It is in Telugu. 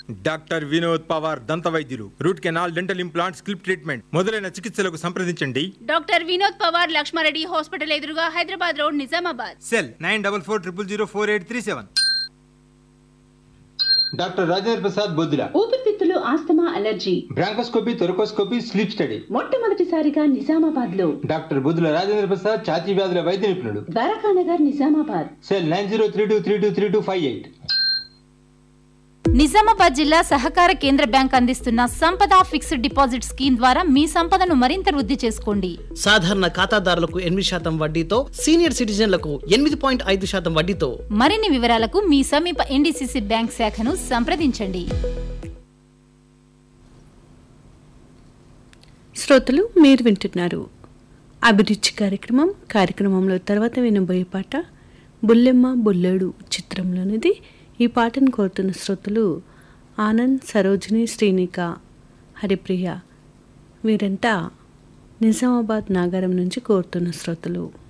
డాక్టర్ వినోద్ పవార్ దంత వైద్యులు. Root canal, dental implant, స్కిల్ప్ treatment మొదలైన చికిత్సలకు సంప్రదించండి. డాక్టర్ వినోద్ పవార్, లక్ష్మారెడ్డి హాస్పిటల్ ఎదురుగా, Hyderabad road, Nizamabad. Cell 9440004837. Doctor Rajendra Prasad Boddula, ఊపిరితిత్తులు, asthma, allergy, bronchoscopy, thoracoscopy, sleep study మొట్టమొదటిసారిగా నిజామాబాద్ లో. డాక్టర్ బొద్దుల రాజేంద్ర ప్రసాద్ ఛాతీ వ్యాధుల వైద్య నిపుణుడు. ద్వారకానగర్, నిజామాబాద్. సెల్ 9032323258. నిజామాబాద్ జిల్లా సహకార కేంద్ర బ్యాంక్ అందిస్తున్న సంపద ఫిక్స్డ్ డిపాజిట్ స్కీమ్ ద్వారా మీ సంపదను మరింత వృద్ధి చేసుకోండి. సాధారణ ఖాతాదారులకు 8% వడ్డీతో, సీనియర్ సిటిజన్లకు 8.5% వడ్డీతో. మరిన్ని వివరాలకు మీ సమీప ఎన్డీసీసీ బ్యాంక్ శాఖను సంప్రదించండి. శ్రోతలు, మీరు వింటున్నారు అభిరుచి కార్యక్రమంలో తర్వాత వినబోయే పాట బుల్లెమ్మ బుల్లెడు చిత్రంలోనిది. ఈ పాటను కోరుతున్న శ్రోతలు ఆనంద్, సరోజిని, శ్రీనిక, హరిప్రియ. వీరంతా నిజామాబాద్ నాగరం నుంచి కోరుతున్న శ్రోతలు.